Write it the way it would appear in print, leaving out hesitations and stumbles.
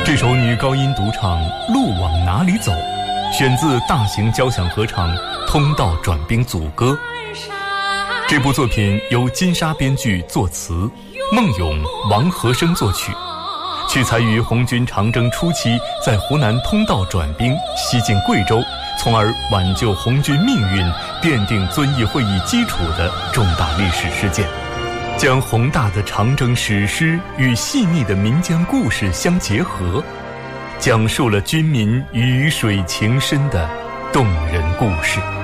这首女高音独唱《路往哪里走》，选自大型交响合唱《通道转兵组歌》。这部作品由金沙编剧作词，孟咏、王和生作曲，取材于红军长征初期在湖南通道转兵西进贵州，从而挽救红军命运、奠定遵义会议基础的重大历史事件，将宏大的长征史诗与细腻的民间故事相结合，讲述了军民鱼水情深的动人故事。